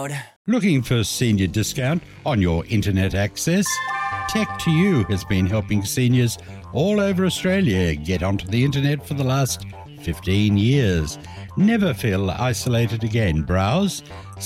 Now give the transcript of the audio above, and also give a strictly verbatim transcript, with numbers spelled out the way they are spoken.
loud. Looking for senior discount on your internet access? Tech to You has been helping seniors all over Australia get onto the internet for the last fifteen years. Never feel isolated again. Browse,